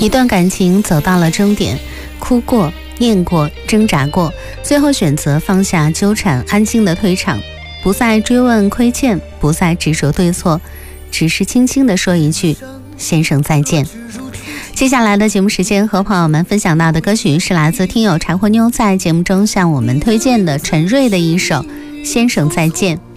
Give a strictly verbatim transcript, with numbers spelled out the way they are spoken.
一段感情走到了终点，哭过、念过、挣扎过，最后选择放下纠缠，安静的退场，不再追问亏欠，不再执着对错，只是轻轻地说一句先生再见。接下来的节目时间，和朋友们分享到的歌曲是来自听友柴火妞在节目中向我们推荐的陈瑞的一首先生再见。